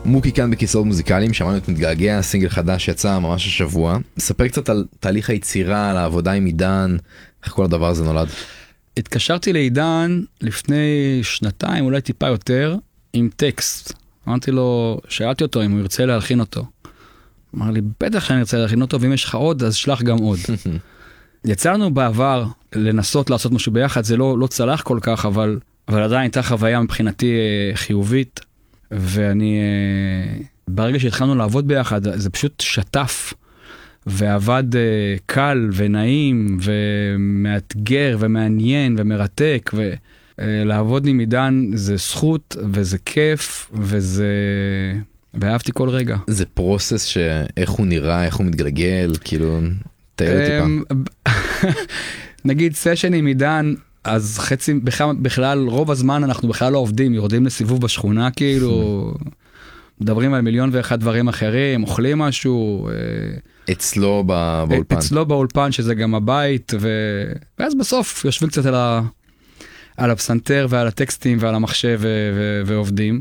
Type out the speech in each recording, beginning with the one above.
מוקי כאן בכיסאות מוזיקליים, שמענו את מתגעגע, סינגל חדש שיצא ממש השבוע. ספר קצת על תהליך היצירה, על העבודה עם עידן, איך כל הדבר הזה נולד. התקשרתי לעידן לפני 2 אולי טיפה יותר, עם טקסט. אמרתי לו, שאלתי אותו אם הוא ירצה להלחין אותו. אמר לי, בטח שאני ארצה להלחין אותו, ואם יש לך עוד, אז שלח גם עוד. יצאנו בעבר לנסות לעשות משהו ביחד, זה לא צלח כל כך, אבל עדיין הייתה חוויה מבחינתי חיובית, ואני, ברגע שהתחלנו לעבוד ביחד, זה פשוט שטף, ועבד קל ונעים, ומאתגר, ומעניין, ומרתק, ולעבוד עם עידן זה זכות, וזה כיף, ואהבתי כל רגע. זה פרוסס שאיך הוא נראה, איך הוא מתגלגל, כאילו, תאר טיפה. נגיד סשן עם עידן, אז חצי, בכלל, רוב הזמן אנחנו בכלל לא עובדים, יורדים לסיבוב בשכונה, כאילו, מדברים על 1,001,000 דברים אחרים, אוכלים משהו. אצלו באולפן. אצלו באולפן, שזה גם הבית, ואז בסוף יושבים קצת על הפסנתר ועל הטקסטים ועל המחשב ועובדים.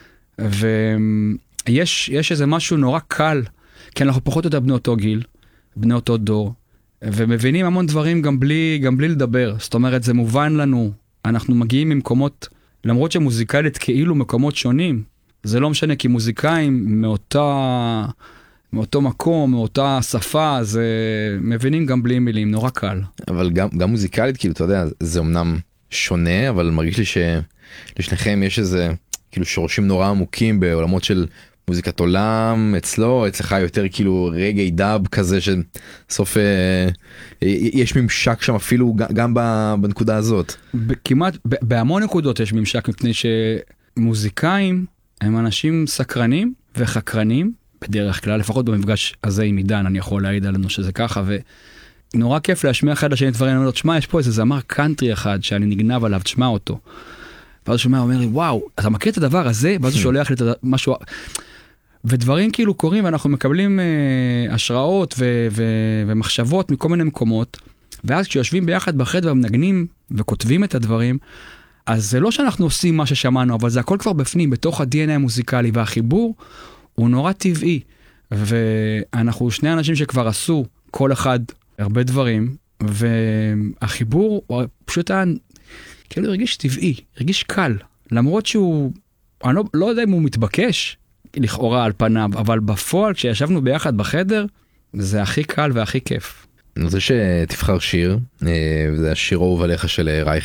ויש איזה משהו נורא קל, כי אנחנו פחות או יותר בני אותו גיל, בני אותו דור, ומבינים המון דברים גם בלי לדבר. זאת אומרת, זה מובן לנו, אנחנו מגיעים ממקומות, למרות שמוזיקלית כאילו מקומות שונים, זה לא משנה, כי מוזיקאים מאותו מקום, מאותה שפה, זה מבינים גם בלי מילים, נורא קל. אבל גם מוזיקלית, כאילו, אתה יודע, זה אמנם שונה, אבל מרגיש לי שלשניכם יש איזה, כאילו, שורשים נורא עמוקים בעולמות של מוזיקת עולם, אצלך יותר כאילו רגעי דאב כזה, שסוף יש ממשק שם אפילו גם בנקודה הזאת. כמעט, בהמון נקודות יש ממשק, מפני שמוזיקאים הם אנשים סקרנים וחקרנים, בדרך כלל, לפחות במפגש הזה עם עידן, אני יכול להעיד עלינו שזה ככה, ונורא כיף להשמיע אחד לשני דברים, אני אומר לו, תשמע, יש פה איזה זמר קאנטרי אחד שאני נגנב עליו, תשמע אותו. ואז הוא שומע, הוא אומר לי, וואו, אתה מכיר את הדבר הזה? ואז הוא שולח לי את משהו, ודברים כאילו קורים, ואנחנו מקבלים השראות ומחשבות מכל מיני מקומות, ואז כשיושבים ביחד בחדר ומנגנים וכותבים את הדברים, אז זה לא שאנחנו עושים מה ששמענו, אבל זה הכל כבר בפנים, בתוך ה-DNA המוזיקלי, והחיבור הוא נורא טבעי, ואנחנו שני אנשים שכבר עשו כל אחד הרבה דברים, והחיבור הוא פשוט כאילו הרגיש טבעי, הרגיש קל, למרות שהוא, אני לא יודע אם הוא מתבקש, לכאורה על פניו, אבל בפועל כשישבנו ביחד בחדר, זה הכי קל והכי כיף. אני רוצה שתבחר שיר, וזה השיר אהוב עליך של רייכר.